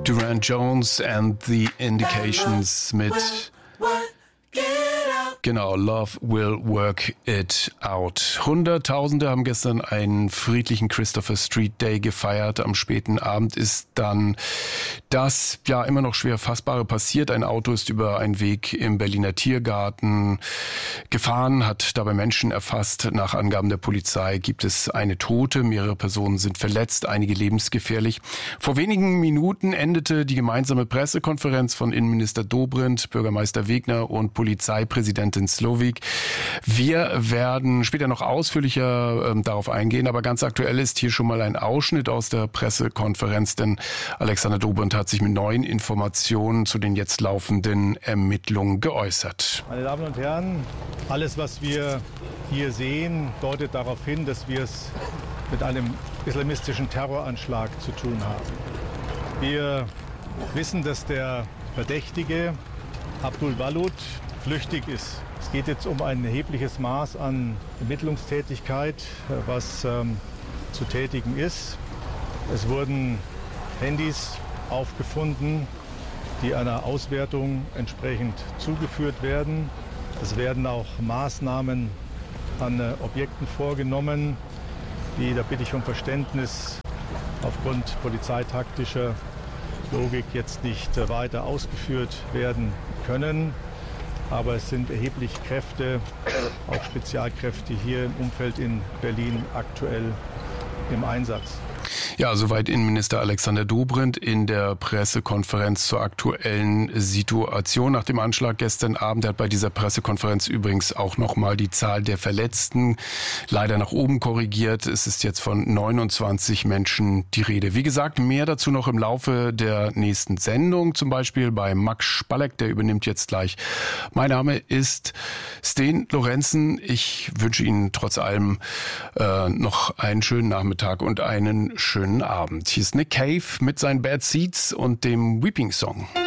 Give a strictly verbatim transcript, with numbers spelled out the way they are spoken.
Duran Jones and the Indications mit Genau, Love Will Work It Out. Hunderttausende haben gestern einen friedlichen Christopher Street Day gefeiert. Am späten Abend ist dann das ja immer noch schwer Fassbare passiert. Ein Auto ist über einen Weg im Berliner Tiergarten gefahren, hat dabei Menschen erfasst. Nach Angaben der Polizei gibt es eine Tote, mehrere Personen sind verletzt, einige lebensgefährlich. Vor wenigen Minuten endete die gemeinsame Pressekonferenz von Innenminister Dobrindt, Bürgermeister Wegner und Polizeipräsidentin Slowik. Wir werden später noch ausführlicher äh, darauf eingehen, aber ganz aktuell ist hier schon mal ein Ausschnitt aus der Pressekonferenz, denn Alexander Dobrindt hat sich mit neuen Informationen zu den jetzt laufenden Ermittlungen geäußert. Meine Damen und Herren, alles, was wir hier sehen, deutet darauf hin, dass wir es mit einem islamistischen Terroranschlag zu tun haben. Wir wissen, dass der Verdächtige Abdul Walud flüchtig ist. Es geht jetzt um ein erhebliches Maß an Ermittlungstätigkeit, was ähm, zu tätigen ist. Es wurden Handys aufgefunden, die einer Auswertung entsprechend zugeführt werden. Es werden auch Maßnahmen an äh, Objekten vorgenommen, die, da bitte ich um Verständnis, aufgrund polizeitaktischer Logik jetzt nicht äh, weiter ausgeführt werden können. Aber es sind erheblich Kräfte, auch Spezialkräfte hier im Umfeld in Berlin aktuell im Einsatz. Ja, soweit Innenminister Alexander Dobrindt in der Pressekonferenz zur aktuellen Situation nach dem Anschlag gestern Abend. Er hat bei dieser Pressekonferenz übrigens auch nochmal die Zahl der Verletzten leider nach oben korrigiert. Es ist jetzt von neunundzwanzig Menschen die Rede. Wie gesagt, mehr dazu noch im Laufe der nächsten Sendung, zum Beispiel bei Max Spalleck, der übernimmt jetzt gleich. Mein Name ist Sten Lorenzen. Ich wünsche Ihnen trotz allem äh, noch einen schönen Nachmittag und einen schönen Abend. Hier ist Nick Cave mit seinen Bad Seeds und dem Weeping Song.